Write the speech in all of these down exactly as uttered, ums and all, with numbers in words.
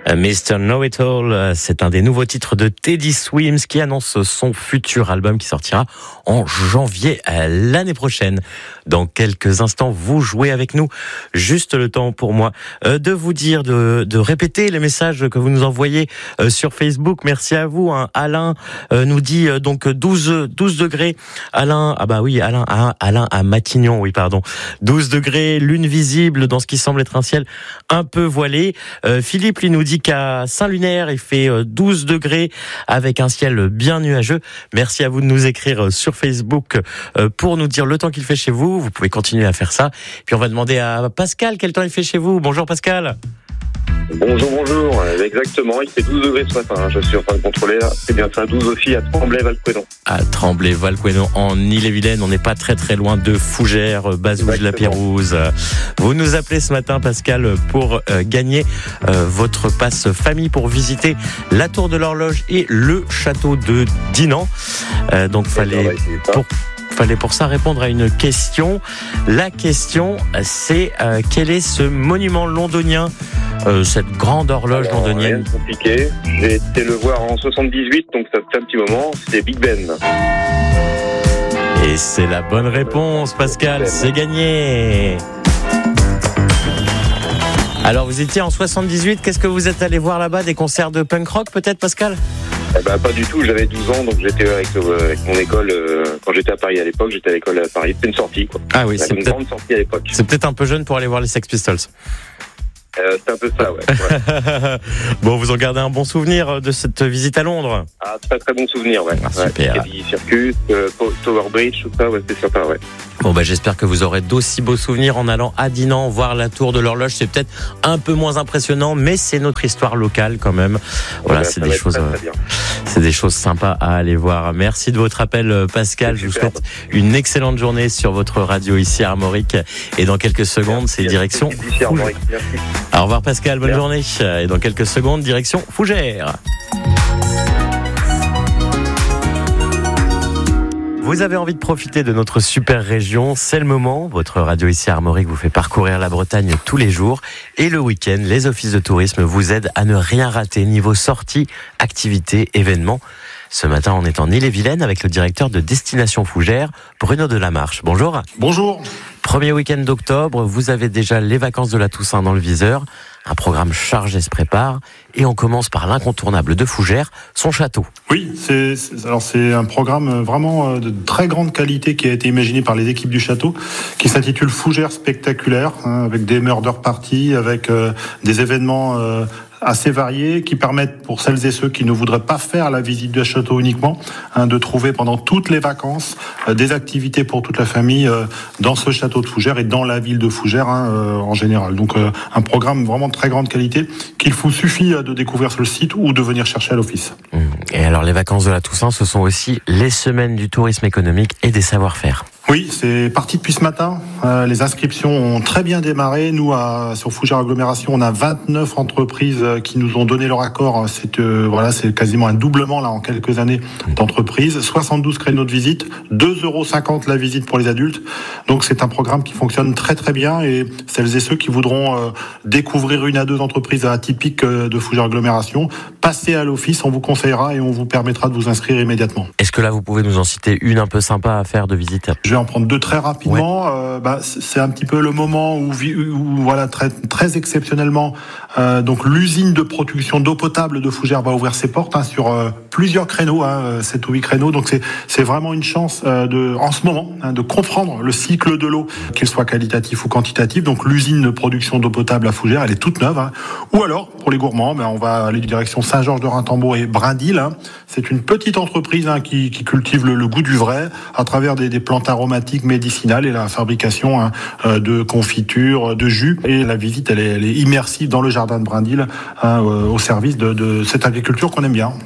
mister Know-It-All, c'est un des nouveaux titres de Teddy Swims qui annonce son futur album qui sortira en janvier l'année prochaine. Dans quelques instants, vous jouez avec nous. Juste le temps pour moi de vous dire, de, de répéter les messages que vous nous envoyez sur Facebook. Merci à vous. Hein. Alain nous dit donc douze degrés. Alain, ah bah oui, Alain, Alain à Matignon, oui pardon. douze degrés, lune visible dans ce qui semble être un ciel un peu voilé. Euh, Philippe lui nous dit qu'à Saint-Lunaire, il fait douze degrés avec un ciel bien nuageux. Merci à vous de nous écrire sur Facebook pour nous dire le temps qu'il fait chez vous. Vous pouvez continuer à faire ça. Puis on va demander à Pascal quel temps il fait chez vous. Bonjour Pascal. Bonjour, bonjour. Exactement, il fait douze degrés ce matin. Je suis en train de contrôler. C'est bien ça, douze aussi à Tremblay-Valquénon. À Tremblay-Valquénon, en Ille-et-Vilaine. On n'est pas très très loin de Fougères, Bazouges-la-Pérouse. Vous nous appelez ce matin, Pascal, pour euh, gagner euh, votre passe famille pour visiter la Tour de l'Horloge et le château de Dinan. Euh, donc, fallait pour fallait pour ça répondre à une question. La question, c'est euh, quel est ce monument londonien, euh, cette grande horloge Alors, londonienne? Rien de compliqué. J'ai été le voir en soixante-dix-huit, donc ça fait un petit moment. C'était Big Ben. Et c'est la bonne réponse, Pascal. C'est gagné. Alors, vous étiez en soixante-dix-huit. Qu'est-ce que vous êtes allé voir là-bas? Des concerts de punk rock, peut-être, Pascal? Eh ben, pas du tout, j'avais douze ans, donc j'étais avec, euh, avec mon école, euh, quand j'étais à Paris à l'époque, j'étais à l'école à Paris, c'était une sortie, quoi. Ah oui, c'est une peut-être, grande sortie à l'époque. c'est peut-être un peu jeune pour aller voir les Sex Pistols. Euh, c'est un peu ça, ouais. ouais. Bon, vous en gardez un bon souvenir de cette visite à Londres? Ah, très très bon souvenir, ouais. Ah, super. Ouais, Caddy Circus, euh, Tower Bridge, tout ça, ouais, c'était sympa, ouais. Bon, bah, j'espère que vous aurez d'aussi beaux souvenirs en allant à Dinan voir la Tour de l'Horloge. C'est peut-être un peu moins impressionnant, mais c'est notre histoire locale quand même. Voilà, ouais, c'est des choses, très, très c'est des choses sympas à aller voir. Merci de votre appel, Pascal. Je vous souhaite une excellente journée sur votre radio ici à Armorique. Et dans quelques secondes, c'est direction Fougères. Au revoir, Pascal. Bonne Merci. journée. Et dans quelques secondes, direction Fougères. Vous avez envie de profiter de notre super région, c'est le moment. Votre radio ici à Armorique vous fait parcourir la Bretagne tous les jours. Et le week-end, les offices de tourisme vous aident à ne rien rater niveau sorties, activités, événements. Ce matin, on est en Ille-et-Vilaine avec le directeur de Destination Fougères, Bruno Delamarche. Bonjour. Bonjour. Premier week-end d'octobre, vous avez déjà les vacances de la Toussaint dans le viseur. Un programme chargé se prépare et on commence par l'incontournable de Fougères, son château. Oui, c'est, c'est, alors c'est un programme vraiment de très grande qualité qui a été imaginé par les équipes du château, qui s'intitule Fougères spectaculaire, hein, avec des murder parties, avec euh, des événements euh, assez variés qui permettent pour celles et ceux qui ne voudraient pas faire la visite du château uniquement, hein, de trouver pendant toutes les vacances euh, des activités pour toute la famille euh, dans ce château de Fougères et dans la ville de Fougères hein, euh, en général. Donc euh, un programme vraiment de très grande qualité qu'il vous suffit de découvrir sur le site ou de venir chercher à l'office. Et alors les vacances de la Toussaint, ce sont aussi les semaines du tourisme économique et des savoir-faire. Oui, c'est parti depuis ce matin. Euh, les inscriptions ont très bien démarré. Nous, à, sur Fougères Agglomération, on a vingt-neuf entreprises qui nous ont donné leur accord. C'est euh, voilà, c'est quasiment un doublement là en quelques années d'entreprises. soixante-douze créneaux de visite, deux euros cinquante la visite pour les adultes. Donc c'est un programme qui fonctionne très très bien. Et celles et ceux qui voudront euh, découvrir une à deux entreprises atypiques euh, de Fougères Agglomération, passez à l'office, on vous conseillera et on vous permettra de vous inscrire immédiatement. Est-ce que là vous pouvez nous en citer une un peu sympa à faire de visite? Je vais en prendre deux très rapidement. Ouais. Euh, bah, c'est un petit peu le moment où, où voilà très très exceptionnellement, euh, donc l'usine de production d'eau potable de Fougères va ouvrir ses portes hein, sur euh, plusieurs créneaux, hein, sept ou huit créneaux. Donc c'est c'est vraiment une chance euh, de en ce moment hein, de comprendre le cycle de l'eau, qu'il soit qualitatif ou quantitatif. Donc l'usine de production d'eau potable à Fougères, elle est toute neuve. Hein. Ou alors pour les gourmands, ben on va aller direction Saint-Georges-de-Raintambault et Brindille. Hein. C'est une petite entreprise hein, qui, qui cultive le, le goût du vrai à travers des, des plantes aromatiques médicinales et la fabrication hein, de confitures, de jus. Et la visite, elle est, elle est immersive dans le jardin de Brindille hein, au service de, de cette agriculture qu'on aime bien.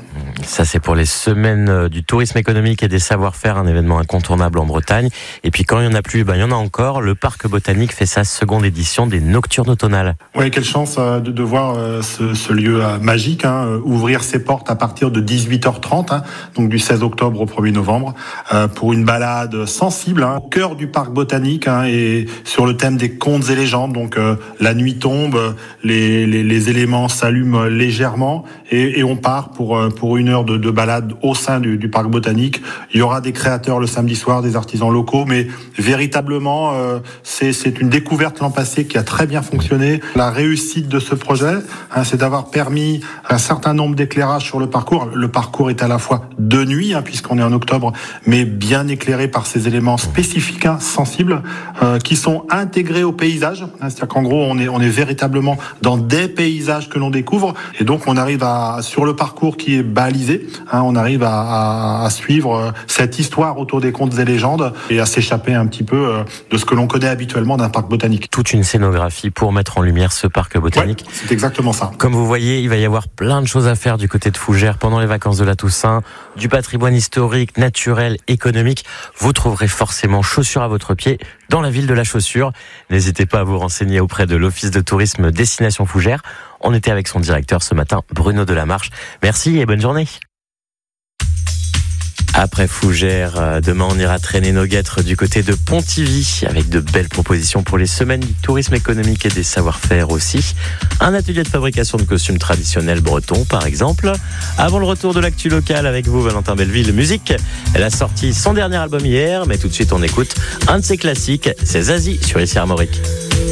Ça, c'est pour les semaines du tourisme économique et des savoir-faire, un événement incontournable en Bretagne. Et puis quand il n'y en a plus, ben, il y en a encore. Le parc botanique fait sa seconde édition des Nocturnes automnales. Oui, quelle chance de, de voir ce, ce lieu magique hein, ouvrir ses portes à partir de dix-huit heures trente, hein, donc du seize octobre au premier novembre, euh, pour une balade sensible hein, au cœur du parc botanique hein, et sur le thème des contes et légendes. Donc euh, la nuit tombe, les, les, les éléments s'allument légèrement et, et on part pour, pour une heure de, de balade au sein du, du parc botanique. Il y aura des créateurs le samedi soir, des artisans locaux, mais véritablement, euh, c'est, c'est une découverte l'an passé qui a très bien fonctionné. La réussite de ce projet, hein, c'est d'avoir permis un certain nombre d'éclairages sur le parcours. Le parcours est à la fois de nuit, hein, puisqu'on est en octobre, mais bien éclairé par ces éléments spécifiques, hein, sensibles, euh, qui sont intégrés au paysage. Hein, c'est-à-dire qu'en gros, on est, on est véritablement dans des paysages que l'on découvre, et donc on arrive à, sur le parcours qui est balisé, hein, on arrive à, à, à suivre cette histoire autour des contes et légendes et à s'échapper un petit peu de ce que l'on connaît habituellement d'un parc botanique. Toute une scénographie pour mettre en lumière ce parc botanique. Ouais, c'est exactement ça. Comme vous voyez, il va y avoir plein de choses à faire du côté de Fougères pendant les vacances de la Toussaint, du patrimoine historique, naturel, économique. Vous trouverez forcément chaussures à votre pied dans la ville de la chaussure. N'hésitez pas à vous renseigner auprès de l'Office de tourisme Destination Fougères. On était avec son directeur ce matin, Bruno Delamarche. Merci et bonne journée. Après Fougères, demain on ira traîner nos guêtres du côté de Pontivy avec de belles propositions pour les semaines du tourisme économique et des savoir-faire aussi. Un atelier de fabrication de costumes traditionnels bretons par exemple. Avant le retour de l'actu locale avec vous Valentin Belleville, musique. Elle a sorti son dernier album hier, mais tout de suite on écoute un de ses classiques, c'est Zazie sur Ici Armorique.